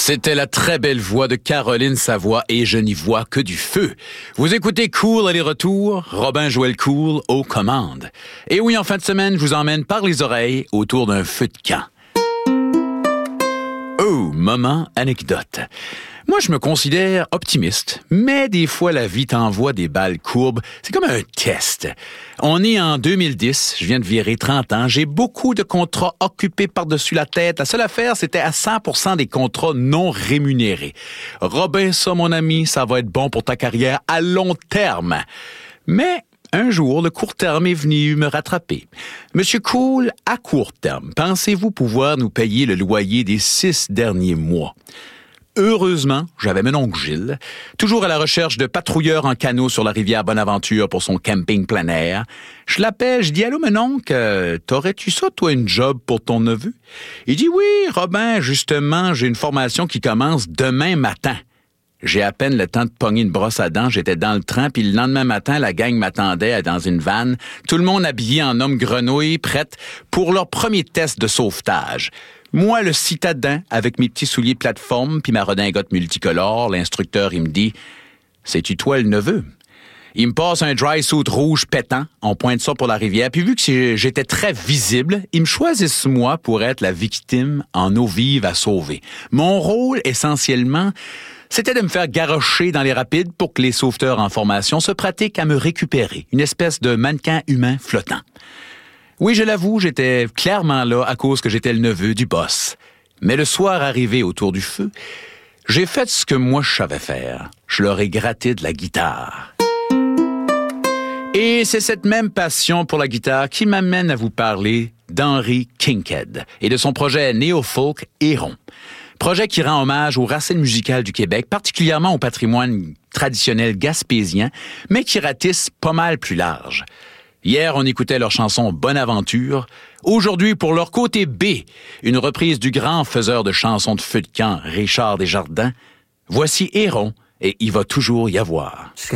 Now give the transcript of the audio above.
C'était la très belle voix de Caroline Savoie et je n'y vois que du feu. Vous écoutez Cool aller-retour, Robin Joël Cool aux commandes. Et oui, en fin de semaine, je vous emmène par les oreilles autour d'un feu de camp. Oh, moment anecdote. Moi, je me considère optimiste, mais des fois, la vie t'envoie des balles courbes. C'est comme un test. On est en 2010, je viens de virer 30 ans, j'ai beaucoup de contrats occupés par-dessus la tête. La seule affaire, c'était à 100% des contrats non rémunérés. Robin, ça, mon ami, ça va être bon pour ta carrière à long terme. Mais un jour, le court terme est venu me rattraper. Monsieur Cool, à court terme, pensez-vous pouvoir nous payer le loyer des 6 derniers mois? Heureusement, j'avais mon oncle Gilles, toujours à la recherche de patrouilleurs en canot sur la rivière Bonaventure pour son camping plein air. Je l'appelle, je dis « Allô, mon oncle, t'aurais-tu ça, toi, une job pour ton neveu? » Il dit « Oui, Robin, justement, j'ai une formation qui commence demain matin. » J'ai à peine le temps de pogner une brosse à dents, j'étais dans le train, puis le lendemain matin, la gang m'attendait dans une vanne, tout le monde habillé en homme grenouille, prête pour leur premier test de sauvetage. Moi, le citadin, avec mes petits souliers plateforme puis ma redingote multicolore, l'instructeur, il me dit « C'est-tu toi le neveu? » Il me passe un dry suit rouge pétant, on pointe ça pour la rivière, puis vu que j'étais très visible, ils me choisissent moi pour être la victime en eau vive à sauver. Mon rôle, essentiellement, c'était de me faire garrocher dans les rapides pour que les sauveteurs en formation se pratiquent à me récupérer, une espèce de mannequin humain flottant. Oui, je l'avoue, j'étais clairement là à cause que j'étais le neveu du boss. Mais le soir arrivé autour du feu, j'ai fait ce que moi je savais faire. Je leur ai gratté de la guitare. Et c'est cette même passion pour la guitare qui m'amène à vous parler d'Henry Kinkade et de son projet néo-folk Héron. Projet qui rend hommage aux racines musicales du Québec, particulièrement au patrimoine traditionnel gaspésien, mais qui ratisse pas mal plus large. Hier, on écoutait leur chanson Bonaventure. Aujourd'hui, pour leur côté B, une reprise du grand faiseur de chansons de feu de camp, Richard Desjardins. Voici Héron et il va toujours y avoir.